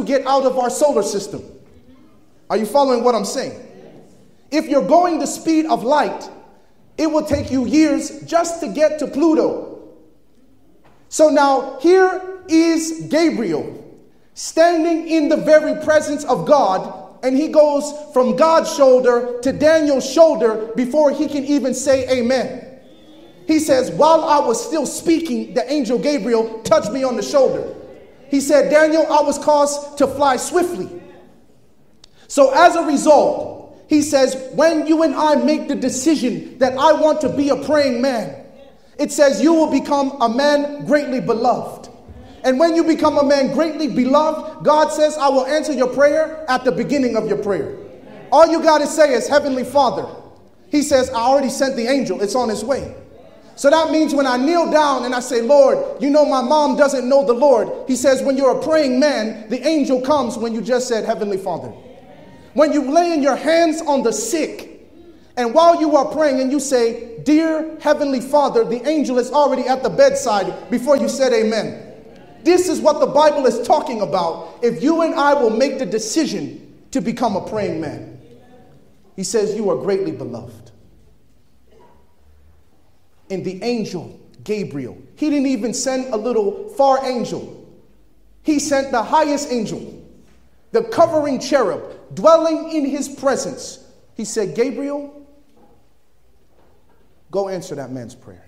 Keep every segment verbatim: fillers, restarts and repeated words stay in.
to get out of our solar system. Are you following what I'm saying? If you're going the speed of light, it will take you years just to get to Pluto. So now here is Gabriel standing in the very presence of God, and he goes from God's shoulder to Daniel's shoulder before he can even say amen. He says, while I was still speaking, the angel Gabriel touched me on the shoulder. He said, Daniel, I was caused to fly swiftly. So as a result, he says, when you and I make the decision that I want to be a praying man, it says you will become a man greatly beloved. And when you become a man greatly beloved, God says, I will answer your prayer at the beginning of your prayer. All you got to say is, Heavenly Father. He says, I already sent the angel. It's on its way. So that means when I kneel down and I say, Lord, you know my mom doesn't know the Lord. He says, when you're a praying man, the angel comes when you just said, Heavenly Father. When you lay in your hands on the sick, and while you are praying and you say, Dear Heavenly Father, the angel is already at the bedside before you said amen. This is what the Bible is talking about. If you and I will make the decision to become a praying man. He says, you are greatly beloved. And the angel, Gabriel, he didn't even send a little far angel. He sent the highest angel, the covering cherub, dwelling in his presence. He said, Gabriel, go answer that man's prayer.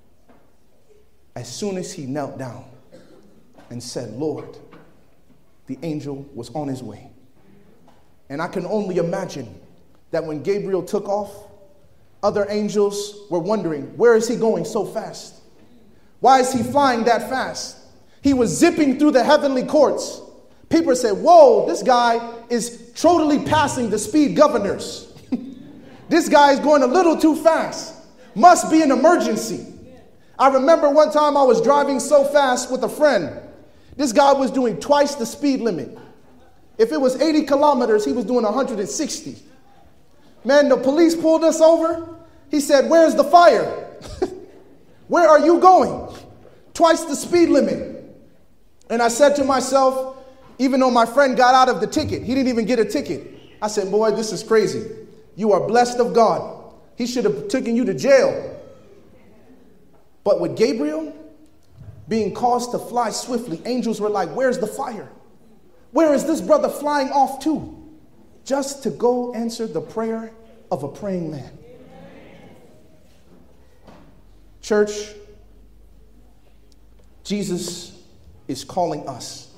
As soon as he knelt down and said, Lord, the angel was on his way. And I can only imagine that when Gabriel took off, other angels were wondering, where is he going so fast? Why is he flying that fast? He was zipping through the heavenly courts. People said, whoa, this guy is totally passing the speed governors. This guy is going a little too fast. Must be an emergency. I remember one time I was driving so fast with a friend. This guy was doing twice the speed limit. If it was eighty kilometers, he was doing one hundred sixty. Man, the police pulled us over. He said, where's the fire? Where are you going? Twice the speed limit. And I said to myself, even though my friend got out of the ticket, he didn't even get a ticket. I said, boy, this is crazy. You are blessed of God. He should have taken you to jail. But with Gabriel being caused to fly swiftly, angels were like, where's the fire? Where is this brother flying off to? Just to go answer the prayer of a praying man. Church, Jesus is calling us.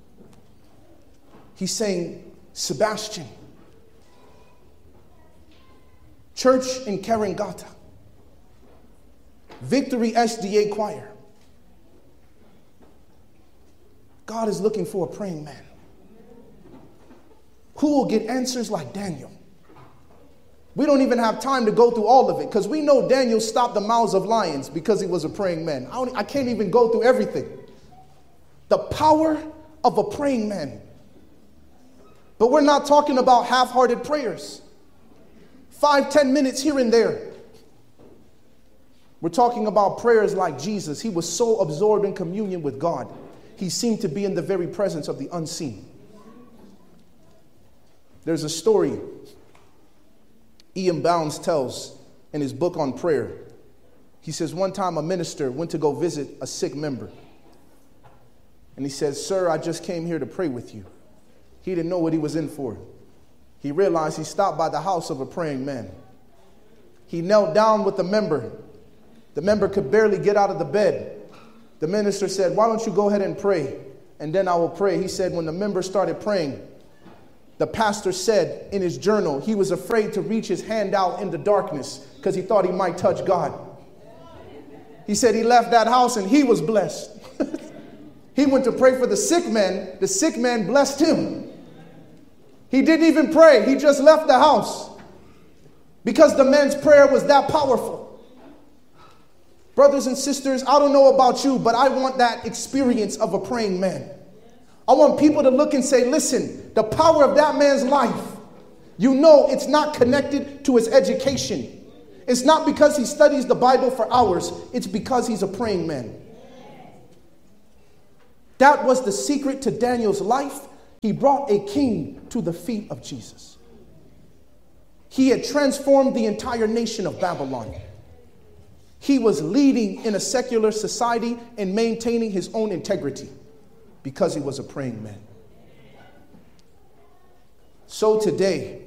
He's saying, Sebastian, church in Karangata, Victory S D A Choir, God is looking for a praying man who will get answers like Daniel. We don't even have time to go through all of it because we know Daniel stopped the mouths of lions because he was a praying man. I, don't, I can't even go through everything. The power of a praying man. But we're not talking about half-hearted prayers. Five, ten minutes here and there. We're talking about prayers like Jesus. He was so absorbed in communion with God. He seemed to be in the very presence of the unseen. There's a story Ian Bounds tells in his book on prayer. He says one time a minister went to go visit a sick member. And he says, sir, I just came here to pray with you. He didn't know what he was in for. He realized he stopped by the house of a praying man. He knelt down with the member. The member could barely get out of the bed. The minister said, why don't you go ahead and pray? And then I will pray. He said when the member started praying, the pastor said in his journal he was afraid to reach his hand out in the darkness because he thought he might touch God. He said he left that house and he was blessed. He went to pray for the sick man. The sick man blessed him. He didn't even pray. He just left the house because the man's prayer was that powerful. Brothers and sisters, I don't know about you, but I want that experience of a praying man. I want people to look and say, listen, the power of that man's life, you know it's not connected to his education. It's not because he studies the Bible for hours. It's because he's a praying man. That was the secret to Daniel's life He brought a king to the feet of Jesus. He had transformed the entire nation of Babylon. He was leading in a secular society and maintaining his own integrity because he was a praying man. So today,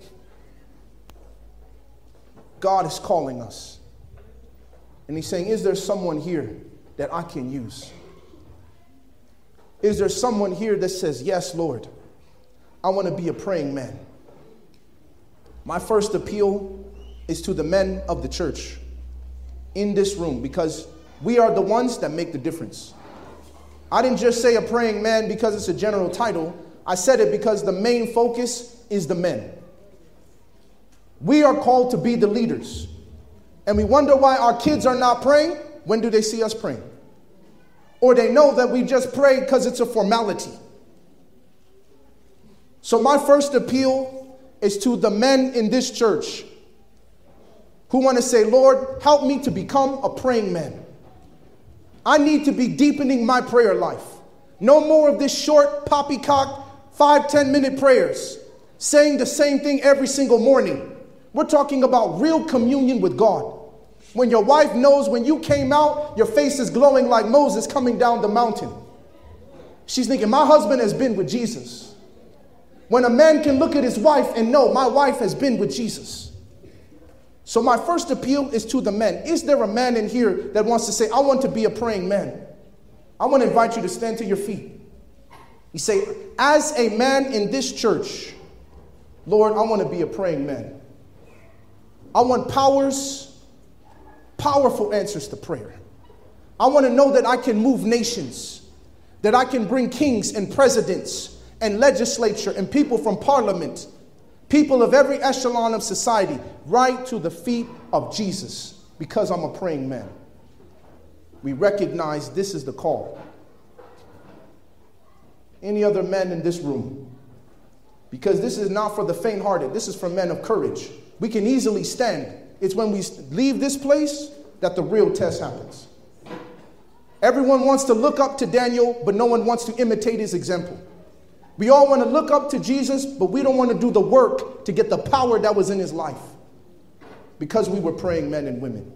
God is calling us. And he's saying, is there someone here that I can use? Is there someone here that says, yes, Lord, I want to be a praying man? My first appeal is to the men of the church in this room, because we are the ones that make the difference. I didn't just say a praying man because it's a general title. I said it because the main focus is the men. We are called to be the leaders. And we wonder why our kids are not praying. When do they see us praying? Or they know that we just pray because it's a formality. So my first appeal is to the men in this church who want to say, Lord, help me to become a praying man. I need to be deepening my prayer life. No more of this short, poppycock, five, ten minute prayers, saying the same thing every single morning. We're talking about real communion with God. When your wife knows when you came out, your face is glowing like Moses coming down the mountain. She's thinking, my husband has been with Jesus. When a man can look at his wife and know, my wife has been with Jesus. So my first appeal is to the men. Is there a man in here that wants to say, I want to be a praying man? I want to invite you to stand to your feet. You say, as a man in this church, Lord, I want to be a praying man. I want powers, powerful answers to prayer. I want to know that I can move nations, that I can bring kings and presidents and legislature and people from parliament, people of every echelon of society, right to the feet of Jesus, because I'm a praying man. We recognize this is the call. Any other men in this room? Because this is not for the faint-hearted. This is for men of courage. We can easily stand. It's when we leave this place that the real test happens. Everyone wants to look up to Daniel, but no one wants to imitate his example. We all want to look up to Jesus, but we don't want to do the work to get the power that was in his life, because we were praying men and women.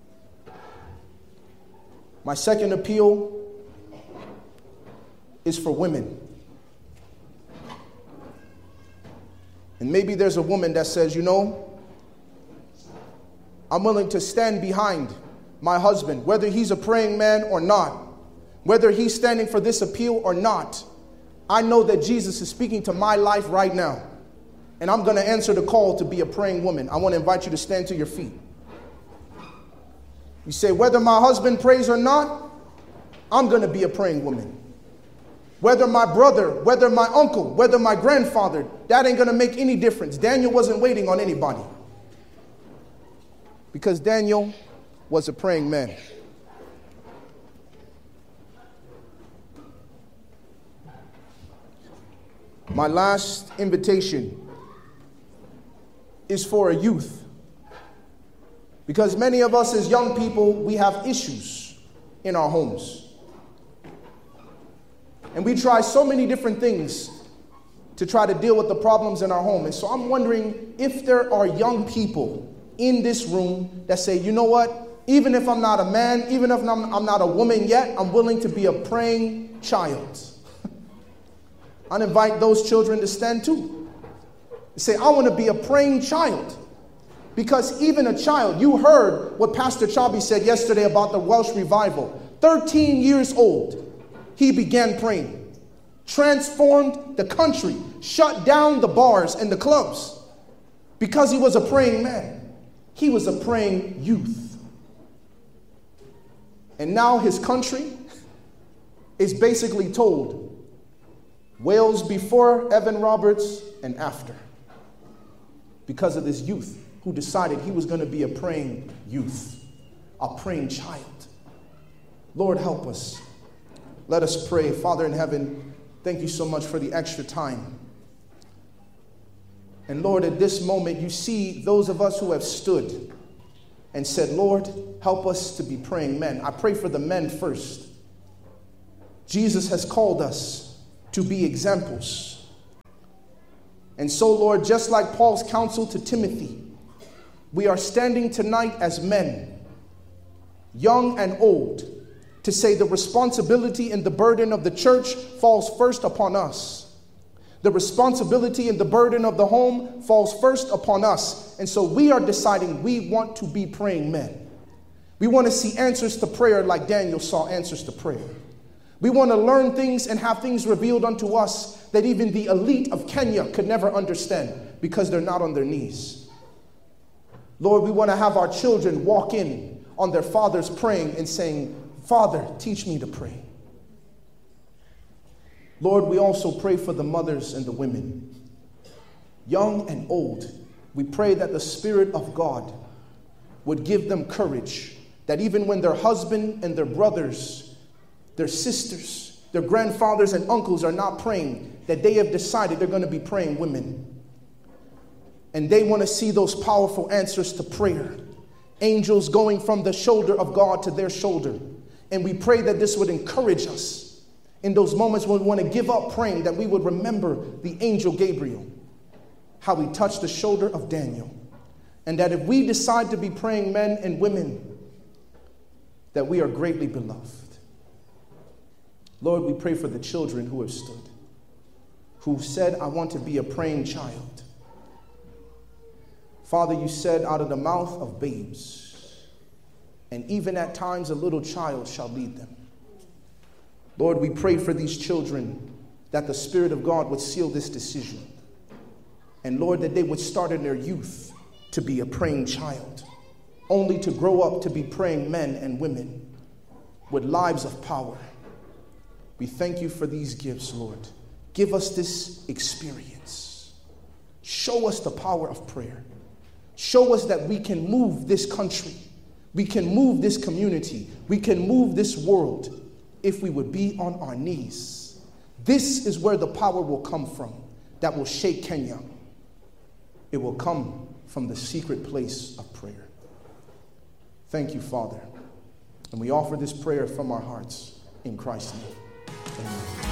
My second appeal is for women. And maybe there's a woman that says, you know, I'm willing to stand behind my husband, whether he's a praying man or not, whether he's standing for this appeal or not. I know that Jesus is speaking to my life right now, and I'm going to answer the call to be a praying woman. I want to invite you to stand to your feet. You say, whether my husband prays or not, I'm going to be a praying woman. Whether my brother, whether my uncle, whether my grandfather, that ain't going to make any difference. Daniel wasn't waiting on anybody, because Daniel was a praying man. My last invitation is for a youth. Because many of us as young people, we have issues in our homes. And we try so many different things to try to deal with the problems in our home. And so I'm wondering if there are young people in this room that say, you know what? Even if I'm not a man, even if I'm, I'm not a woman yet, I'm willing to be a praying child. I'd invite those children to stand too. Say, I want to be a praying child. Because even a child, you heard what Pastor Chabi said yesterday about the Welsh revival. thirteen years old, he began praying. Transformed the country, shut down the bars and the clubs. Because he was a praying man. He was a praying youth. And now his country is basically told, Wales before Evan Roberts and after. Because of this youth who decided he was going to be a praying youth, a praying child. Lord, help us. Let us pray. Father in heaven, thank you so much for the extra time. And Lord, at this moment, you see those of us who have stood and said, Lord, help us to be praying men. I pray for the men first. Jesus has called us to be examples. And so, Lord, just like Paul's counsel to Timothy, we are standing tonight as men, young and old, to say the responsibility and the burden of the church falls first upon us. The responsibility and the burden of the home falls first upon us. And so we are deciding we want to be praying men. We want to see answers to prayer like Daniel saw answers to prayer. We want to learn things and have things revealed unto us that even the elite of Kenya could never understand because they're not on their knees. Lord, we want to have our children walk in on their fathers praying and saying, Father, teach me to pray. Lord, we also pray for the mothers and the women, young and old. We pray that the Spirit of God would give them courage, that even when their husband and their brothers, their sisters, their grandfathers and uncles are not praying, that they have decided they're going to be praying women. And they want to see those powerful answers to prayer. Angels going from the shoulder of God to their shoulder. And we pray that this would encourage us in those moments when we want to give up praying, that we would remember the angel Gabriel, how he touched the shoulder of Daniel. And that if we decide to be praying men and women, that we are greatly beloved. Lord, we pray for the children who have stood, who said, I want to be a praying child. Father, you said out of the mouth of babes, and even at times a little child shall lead them. Lord, we pray for these children that the Spirit of God would seal this decision. And Lord, that they would start in their youth to be a praying child, only to grow up to be praying men and women with lives of power. We thank you for these gifts, Lord. Give us this experience. Show us the power of prayer. Show us that we can move this country. We can move this community. We can move this world if we would be on our knees. This is where the power will come from that will shake Kenya. It will come from the secret place of prayer. Thank you, Father. And we offer this prayer from our hearts in Christ's name. Amen.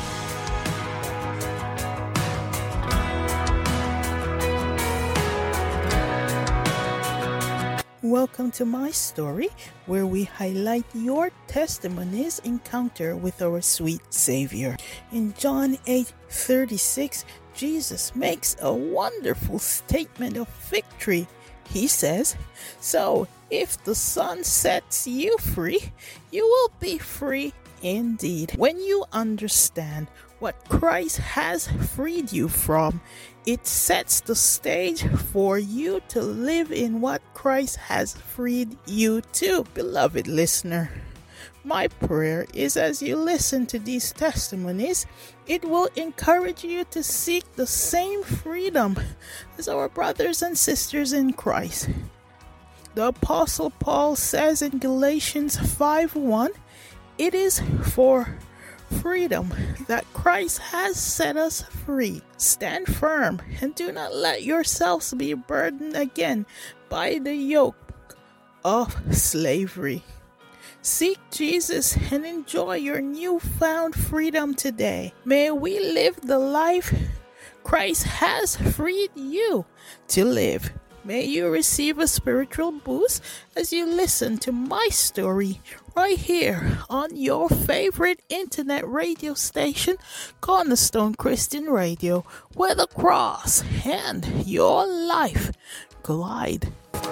Welcome to my story, where we highlight your testimony's encounter with our sweet Savior. In John eight thirty-six, Jesus makes a wonderful statement of victory. He says, "So if the Son sets you free, you will be free indeed." When you understand what Christ has freed you from, it sets the stage for you to live in what Christ has freed you to. Beloved listener, my prayer is as you listen to these testimonies, it will encourage you to seek the same freedom as our brothers and sisters in Christ. The Apostle Paul says in Galatians five one, it is for freedom that Christ has set us free. Stand firm and do not let yourselves be burdened again by the yoke of slavery. Seek Jesus and enjoy your newfound freedom today. May we live the life Christ has freed you to live. May you receive a spiritual boost as you listen to my story right here on your favorite internet radio station, Cornerstone Christian Radio, where the cross and your life collide.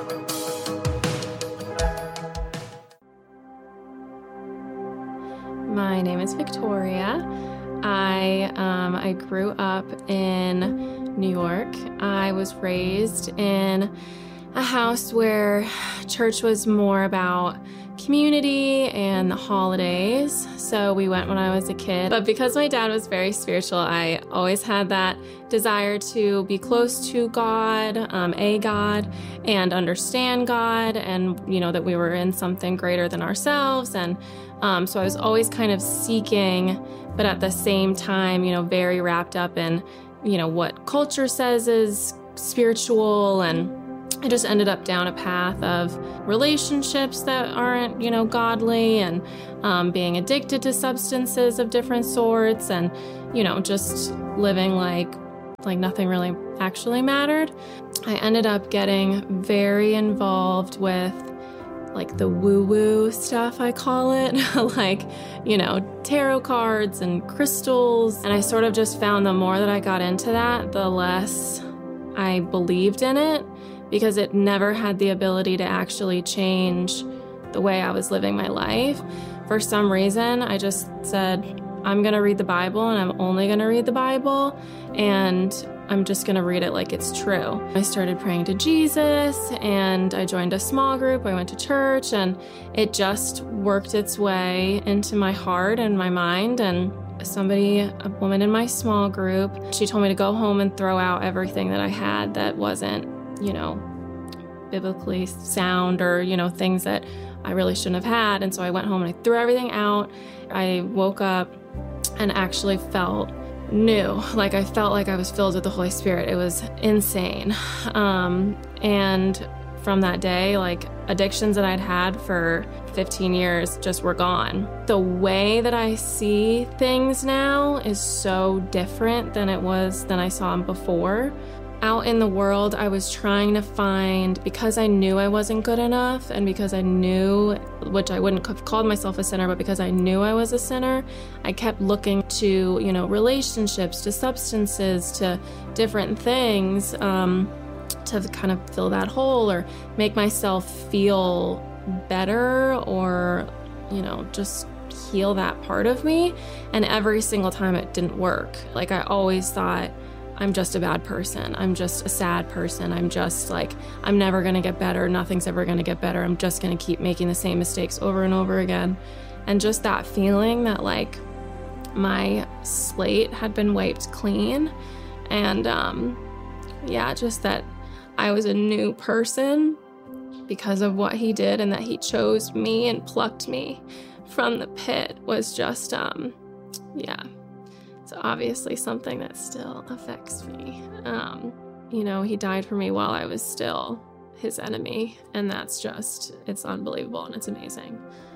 My name is Victoria. I um, I grew up in New York. I was raised in a house where church was more about community and the holidays. So we went when I was a kid. But because my dad was very spiritual, I always had that desire to be close to God, um, a God, and understand God, and, you know, that we were in something greater than ourselves. And um, so I was always kind of seeking, but at the same time, you know, very wrapped up in, you know, what culture says is spiritual. And I just ended up down a path of relationships that aren't, you know, godly, and um, being addicted to substances of different sorts, and, you know, just living like like nothing really actually mattered. I ended up getting very involved with like the woo-woo stuff, I call it, like, you know, tarot cards and crystals. And I sort of just found the more that I got into that, the less I believed in it, because it never had the ability to actually change the way I was living my life. For some reason, I just said, I'm gonna read the Bible, and I'm only gonna read the Bible, and I'm just gonna read it like it's true. I started praying to Jesus, and I joined a small group, I went to church, and it just worked its way into my heart and my mind. And somebody, a woman in my small group, she told me to go home and throw out everything that I had that wasn't, you know, biblically sound, or, you know, things that I really shouldn't have had. And so I went home and I threw everything out. I woke up and actually felt new. Like I felt like I was filled with the Holy Spirit. It was insane. Um, and from that day, like addictions that I'd had for fifteen years just were gone. The way that I see things now is so different than it was than I saw them before. Out in the world, I was trying to find, because I knew I wasn't good enough, and because I knew, which I wouldn't have called myself a sinner, but because I knew I was a sinner, I kept looking to, you know, relationships, to substances, to different things, um, to kind of fill that hole or make myself feel better, or, you know, just heal that part of me. And every single time it didn't work. Like I always thought, I'm just a bad person. I'm just a sad person. I'm just like, I'm never gonna get better. Nothing's ever gonna get better. I'm just gonna keep making the same mistakes over and over again. And just that feeling that like my slate had been wiped clean. And um, yeah, just that I was a new person because of what he did, and that he chose me and plucked me from the pit was just, um, yeah. It's obviously something that still affects me. Um, you know, he died for me while I was still his enemy, and that's just, it's unbelievable and it's amazing.